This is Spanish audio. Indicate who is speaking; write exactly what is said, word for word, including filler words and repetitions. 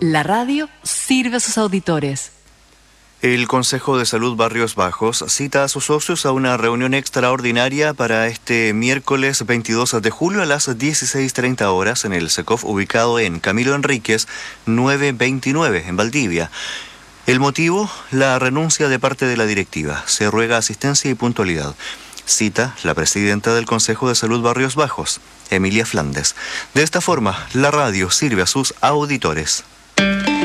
Speaker 1: La radio sirve a sus auditores.
Speaker 2: El Consejo de Salud Barrios Bajos cita a sus socios a una reunión extraordinaria para este miércoles veintidós de julio a las dieciséis treinta horas en el SECOF ubicado en Camilo Enríquez nueve veintinueve en Valdivia. El motivo, la renuncia de parte de la directiva. Se ruega asistencia y puntualidad. Cita la presidenta del Consejo de Salud Barrios Bajos, Emilia Flandes. De esta forma, la radio sirve a sus auditores.